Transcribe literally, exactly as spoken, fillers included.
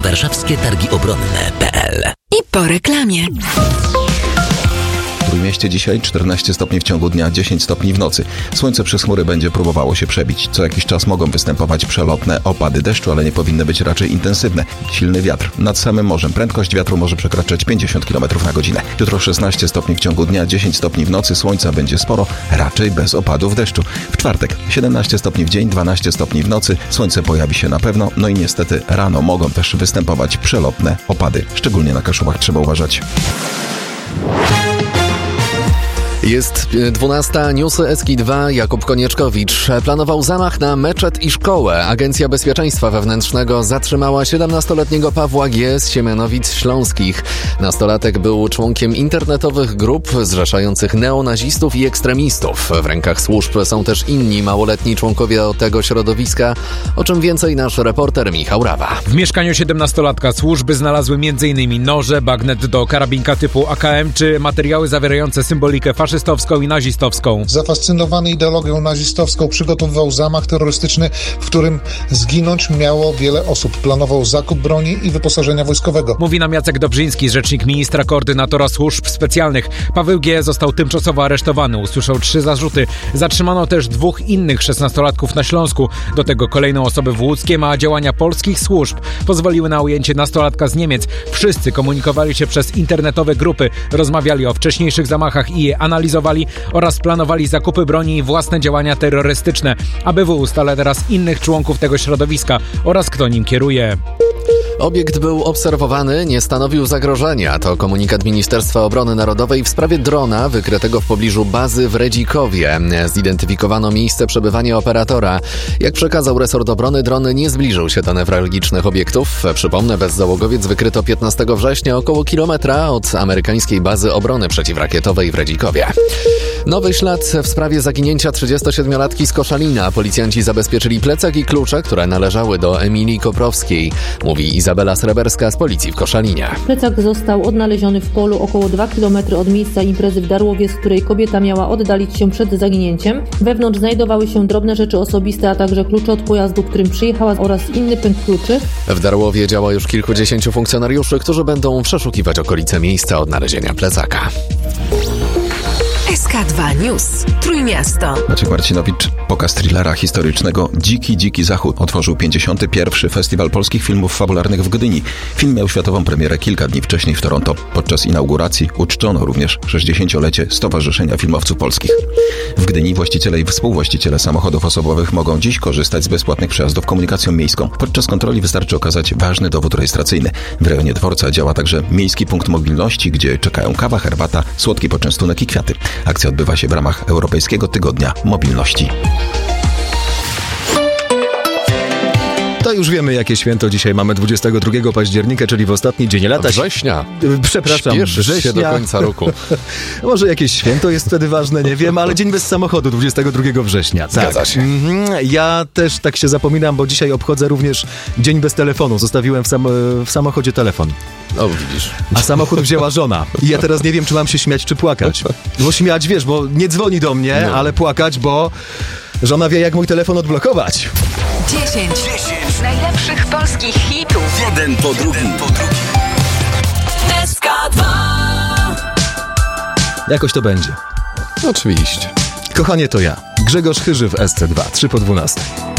warszawskie targi obronne kropka p l. I po reklamie. W Trójmieście dzisiaj czternaście stopni w ciągu dnia, dziesięć stopni w nocy. Słońce przez chmury będzie próbowało się przebić. Co jakiś czas mogą występować przelotne opady deszczu, ale nie powinny być raczej intensywne. Silny wiatr nad samym morzem. Prędkość wiatru może przekraczać pięćdziesiąt kilometrów na godzinę. Jutro szesnaście stopni w ciągu dnia, dziesięć stopni w nocy. Słońca będzie sporo, raczej bez opadów deszczu. W czwartek siedemnaście stopni w dzień, dwanaście stopni w nocy. Słońce pojawi się na pewno, no i niestety rano mogą też występować przelotne opady. Szczególnie na Kaszubach trzeba uważać. Jest dwunasta, newsy S K dwa, Jakub Konieczkowicz. Planował zamach na meczet i szkołę. Agencja Bezpieczeństwa Wewnętrznego zatrzymała siedemnastoletniego Pawła G. z Siemianowic Śląskich. Nastolatek był członkiem internetowych grup zrzeszających neonazistów i ekstremistów. W rękach służb są też inni małoletni członkowie tego środowiska, o czym więcej nasz reporter Michał Rawa. W mieszkaniu siedemnastolatka służby znalazły m.in. noże, bagnet do karabinka typu A K M czy materiały zawierające symbolikę faszystowską i nazistowską. Zafascynowany ideologią nazistowską przygotowywał zamach terrorystyczny, w którym zginąć miało wiele osób. Planował zakup broni i wyposażenia wojskowego. Mówi nam Jacek Dobrzyński, rzecznik ministra koordynatora służb specjalnych. Paweł G. został tymczasowo aresztowany. Usłyszał trzy zarzuty. Zatrzymano też dwóch innych szesnastolatków na Śląsku. Do tego kolejną osobę w Łódzkiem, a działania polskich służb pozwoliły na ujęcie nastolatka z Niemiec. Wszyscy komunikowali się przez internetowe grupy, rozmawiali o wcześniejszych zamachach i je analizowali oraz planowali zakupy broni i własne działania terrorystyczne. A B W ustala teraz innych członków tego środowiska oraz kto nim kieruje. Obiekt był obserwowany, nie stanowił zagrożenia. To komunikat Ministerstwa Obrony Narodowej w sprawie drona wykrytego w pobliżu bazy w Redzikowie. Zidentyfikowano miejsce przebywania operatora. Jak przekazał resort obrony, dron nie zbliżył się do newralgicznych obiektów. Przypomnę, bezzałogowiec wykryto piętnastego września około kilometra od amerykańskiej bazy obrony przeciwrakietowej w Redzikowie. Nowy ślad w sprawie zaginięcia trzydziestosiedmiolatki z Koszalina. Policjanci zabezpieczyli plecak i klucze, które należały do Emilii Koprowskiej, mówi Izabela Sreberska z policji w Koszalinie. Plecak został odnaleziony w polu około dwa kilometry od miejsca imprezy w Darłowie, z której kobieta miała oddalić się przed zaginięciem. Wewnątrz znajdowały się drobne rzeczy osobiste, a także klucze od pojazdu, którym przyjechała oraz inny pęk kluczy. W Darłowie działa już kilkudziesięciu funkcjonariuszy, którzy będą przeszukiwać okolice miejsca odnalezienia plecaka. S K dwa News. Trójmiasto. Maciek Marcinowicz, pokaz thrillera historycznego Dziki, Dziki Zachód otworzył pięćdziesiąty pierwszy Festiwal Polskich Filmów Fabularnych w Gdyni. Film miał światową premierę kilka dni wcześniej w Toronto. Podczas inauguracji uczczono również sześćdziesięciolecie Stowarzyszenia Filmowców Polskich. W Gdyni właściciele i współwłaściciele samochodów osobowych mogą dziś korzystać z bezpłatnych przejazdów komunikacją miejską. Podczas kontroli wystarczy okazać ważny dowód rejestracyjny. W rejonie dworca działa także miejski punkt mobilności, gdzie czekają kawa, herbata, słodki poczęstunek i kwiaty. Akcja odbywa się w ramach Europejskiego Tygodnia Mobilności. To już wiemy, jakie święto dzisiaj mamy dwudziestego drugiego października, czyli w ostatni dzień lata. Września. Przepraszam, Śpieszysz września. się do końca roku. Może jakieś święto jest wtedy ważne, nie wiem, ale dzień bez samochodu, dwudziestego drugiego września. Tak. Zgadza się. Mhm. Ja też tak się zapominam, bo dzisiaj obchodzę również dzień bez telefonu. Zostawiłem w, sam- w samochodzie telefon. O, widzisz. A samochód wzięła żona. I ja teraz nie wiem, czy mam się śmiać, czy płakać. Bo śmiać, wiesz, bo nie dzwoni do mnie, no. Ale płakać, bo żona wie, jak mój telefon odblokować. dziesięć najlepszych polskich hitów. Jeden po drugim. S K dwa. Jakoś to będzie. Oczywiście. Kochanie, to ja. Grzegorz Chyży w S C dwa. trzy po dwunastej.